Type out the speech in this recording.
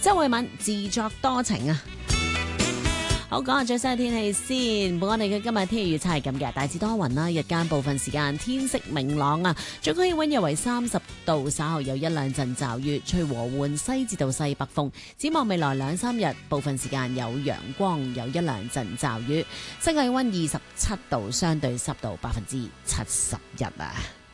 周慧敏自作多情啊！好，講下最新嘅天氣先。我哋嘅今日天氣預測係咁嘅，大致多雲啦，日間部分時間天色明朗啊，最高氣溫約為30度，稍後有一兩陣驟雨，吹和緩西至到西北風。展望未來2-3日，部分時間有陽光，有一兩陣驟雨。室外氣溫27度，相對濕度71%啊。